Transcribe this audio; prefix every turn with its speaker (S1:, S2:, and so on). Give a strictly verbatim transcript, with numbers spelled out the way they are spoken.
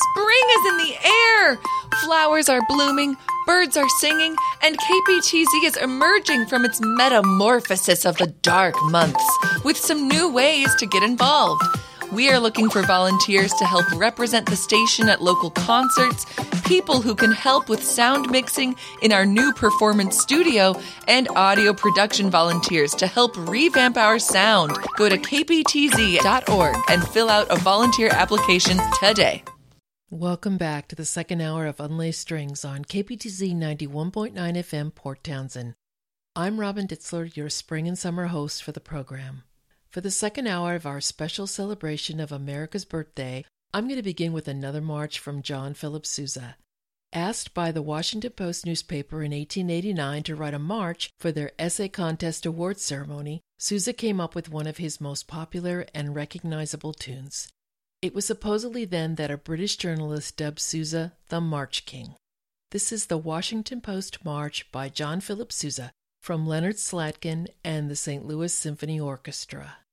S1: Spring is in the air! Flowers are blooming, birds are singing, and K P T Z is emerging from its metamorphosis of the dark months with some new ways to get involved. We are looking for volunteers to help represent the station at local concerts, people who can help with sound mixing in our new performance studio, and audio production volunteers to help revamp our sound. Go to k p t z dot org and fill out a volunteer application today.
S2: Welcome back to the second hour of Unlaced Strings on K P T Z ninety-one point nine F M Port Townsend. I'm Robin Ditzler, your spring and summer host for the program. For the second hour of our special celebration of America's birthday, I'm going to begin with another march from John Philip Sousa. Asked by the Washington Post newspaper in eighteen eighty-nine to write a march for their essay contest awards ceremony, Sousa came up with one of his most popular and recognizable tunes. It was supposedly then that a British journalist dubbed Sousa the March King. This is the Washington Post March by John Philip Sousa from Leonard Slatkin and the Saint Louis Symphony Orchestra.